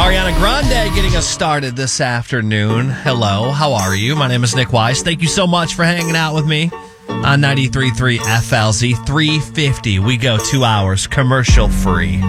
Ariana Grande getting us started this afternoon. Hello, how are you? My name is Nick Weiss. Thank you so much for hanging out with me on 93.3 FLZ 350. We go 2 hours commercial free.